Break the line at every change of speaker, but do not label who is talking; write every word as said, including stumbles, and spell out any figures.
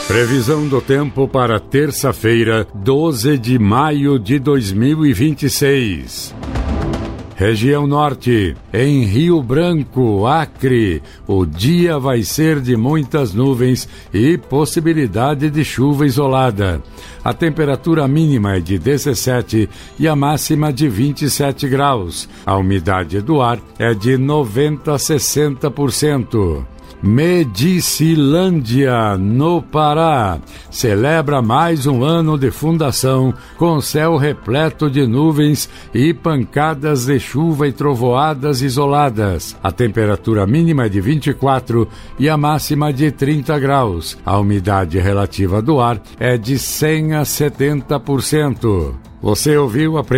Previsão do tempo para terça-feira, doze de maio de dois mil e vinte e seis. Região Norte, em Rio Branco, Acre, o dia vai ser de muitas nuvens e possibilidade de chuva isolada. A temperatura mínima é de dezessete e a máxima de vinte e sete graus. A umidade do ar é de noventa a sessenta por cento. Medicilândia, no Pará, celebra mais um ano de fundação com céu repleto de nuvens e pancadas de chuva e trovoadas isoladas. A temperatura mínima é de vinte e quatro e a máxima de trinta graus. A umidade relativa do ar é de cem a setenta por cento. Você ouviu a